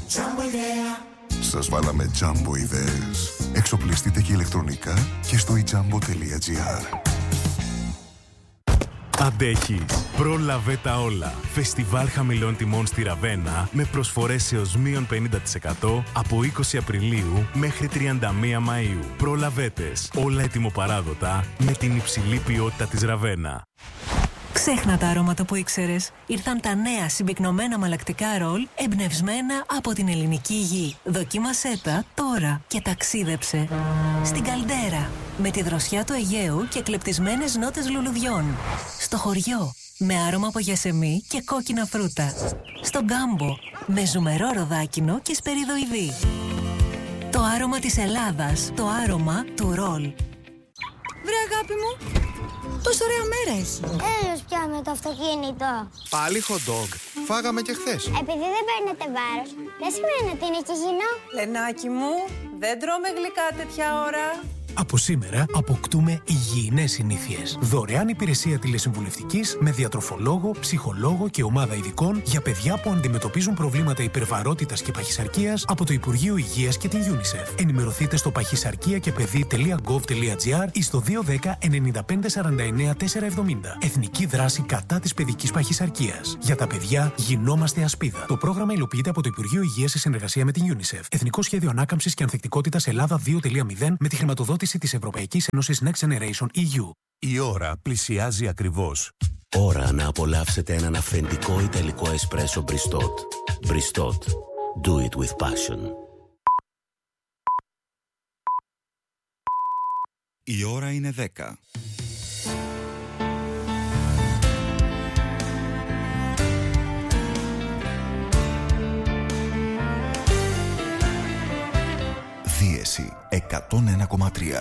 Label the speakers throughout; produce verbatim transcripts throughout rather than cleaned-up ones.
Speaker 1: Σας βάλαμε Jumbo ιδέες. Εξοπλιστείτε και ηλεκτρονικά και στο e jumbo τελεία gr.
Speaker 2: Αντέχεις. Πρόλαβε τα όλα. Φεστιβάλ χαμηλών τιμών στη Ραβένα με προσφορές έως μείον πενήντα τοις εκατό από είκοσι Απριλίου μέχρι τριάντα μία Μαΐου. Προλαβέτες. Όλα ετοιμοπαράδοτα με την υψηλή ποιότητα της Ραβένα.
Speaker 3: Ξέχνα τα αρώματα που ήξερες. Ήρθαν τα νέα συμπυκνωμένα μαλακτικά ρολ εμπνευσμένα από την ελληνική γη. Δοκίμασέ τα τώρα και ταξίδεψε στην Καλντέρα με τη δροσιά του Αιγαίου και κλεπτισμένες νότες λουλουδιών. Στο χωριό με άρωμα από γιασεμί και κόκκινα φρούτα. Στον Γκάμπο με ζουμερό ροδάκινο και σπεριδοειδή. Το άρωμα της Ελλάδας, το άρωμα του ρολ.
Speaker 4: Βρε αγάπη μου, τόσο ωραία μέρα έχει.
Speaker 5: Έλος πια με το αυτοκίνητο.
Speaker 6: Πάλι hot dog. Φάγαμε και χθες.
Speaker 5: Επειδή δεν παίρνετε βάρος, δεν σημαίνει ότι είναι και υγιεινό.
Speaker 4: Λενάκι μου, δεν τρώμε γλυκά τέτοια ώρα.
Speaker 7: Από σήμερα αποκτούμε υγιεινές συνήθειες. Δωρεάν υπηρεσία τηλεσυμβουλευτικής με διατροφολόγο, ψυχολόγο και ομάδα ειδικών για παιδιά που αντιμετωπίζουν προβλήματα υπερβαρότητας και παχυσαρκίας από το Υπουργείο Υγείας και την UNICEF. Ενημερωθείτε στο παχυσαρκία και παιδί τελεία γκοβ τελεία τζι άρ ή στο δύο ένα μηδέν εννιά πέντε σαράντα εννιά τετρακόσια εβδομήντα. Εθνική δράση κατά της παιδικής παχυσαρκίας. Για τα παιδιά γινόμαστε ασπίδα. Το πρόγραμμα υλοποιείται από το Υπουργείο Υγείας σε συνεργασία με την UNICEF. Εθνικό Σχέδιο Ανάκαμψης και Ανθεκτικότητας Ελλάδα δύο κόμμα μηδέν με τη χρηματοδότηση της Ευρωπαϊκής Ένωσης Next Generation ι γιου.
Speaker 2: Η ώρα πλησιάζει ακριβώς.
Speaker 8: Ώρα να απολαύσετε έναν αυθεντικό ιταλικό εσπρέσο Μπριστότ. Μπριστότ. Do it with passion.
Speaker 9: Η ώρα είναι δέκα.
Speaker 1: Δίεση εκατόν ένα κόμμα τρία.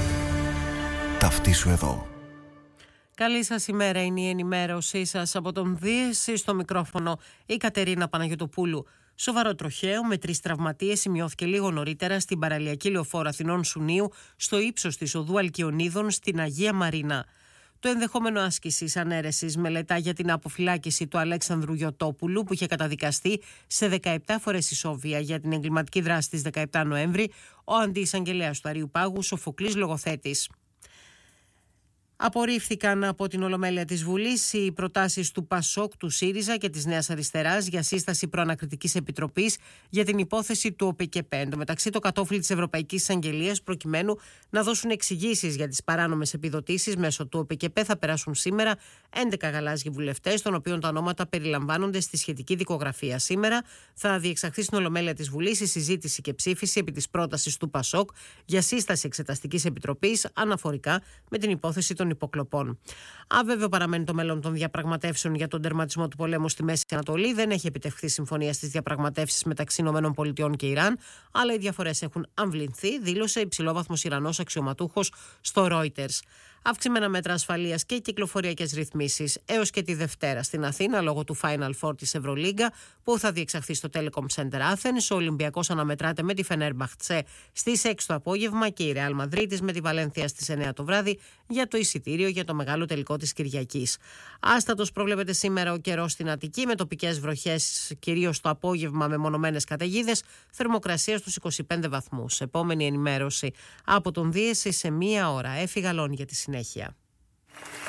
Speaker 1: Ταυτίσου εδώ.
Speaker 10: Καλή σας ημέρα, είναι η ενημέρωσή σας από τον Δίεση. Στο μικρόφωνο η Κατερίνα Παναγιωτοπούλου. Σοβαρό τροχαίο με τρεις τραυματίες σημειώθηκε λίγο νωρίτερα στην παραλιακή λεωφόρο Αθηνών Σουνίου στο ύψος της οδού Αλκιονίδων στην Αγία Μαρίνα. Το ενδεχόμενο άσκησης ανέρεσης μελετά για την αποφυλάκηση του Αλέξανδρου Γιωτόπουλου, που είχε καταδικαστεί σε δεκαεπτά φορές ισόβια για την εγκληματική δράση της δεκαεπτά Νοέμβρη, ο αντιεισαγγελέας του Αριουπάγου Σοφοκλής Λογοθέτης. Απορρίφθηκαν από την Ολομέλεια της Βουλής οι προτάσεις του ΠΑΣΟΚ, του ΣΥΡΙΖΑ και της Νέας Αριστεράς για σύσταση προανακριτικής επιτροπής για την υπόθεση του ΟΠΚΠ. Εν τω μεταξύ, το κατόφλι της Ευρωπαϊκής Εισαγγελίας προκειμένου να δώσουν εξηγήσεις για τις παράνομες επιδοτήσεις μέσω του ΟΠΚΠ θα περάσουν σήμερα έντεκα γαλάζιοι βουλευτές, των οποίων τα ονόματα περιλαμβάνονται στη σχετική δικογραφία. Σήμερα θα διεξαχθεί στην Ολομέλεια της Βουλής η συζήτηση και ψήφιση επί της πρότασης του ΠΑΣΟΚ για σύσταση εξεταστικής επιτροπής αναφορικά με την υπόθεση των υποκλοπών. Αβέβαιο παραμένει το μέλλον των διαπραγματεύσεων για τον τερματισμό του πολέμου στη Μέση Ανατολή. Δεν έχει επιτευχθεί συμφωνία στις διαπραγματεύσεις μεταξύ ΗΠΑ και Ιράν, αλλά οι διαφορές έχουν αμβληνθεί, δήλωσε υψηλόβαθμος Ιρανός αξιωματούχος στο Reuters. Αυξημένα μέτρα ασφαλείας και κυκλοφοριακές ρυθμίσεις έως και τη Δευτέρα στην Αθήνα λόγω του Final Four της Ευρωλίγκα που θα διεξαχθεί στο Telecom Center Athens. Ο Ολυμπιακός αναμετράται με τη Φενέρμπαχτσε στις έξι το απόγευμα και η Ρεάλ Μαδρίτης με τη Βαλένθια στις εννιά το βράδυ για το εισιτήριο για το μεγάλο τελικό της Κυριακής. Άστατος προβλέπεται σήμερα ο καιρός στην Αττική με τοπικές βροχές κυρίως το απόγευμα με μονομένες καταιγίδες, θερμοκρασία στους είκοσι πέντε βαθμούς. Επόμενη ενημέρωση από τον Δίεση σε μία ώρα. Έφυγα για τη συνέχεια.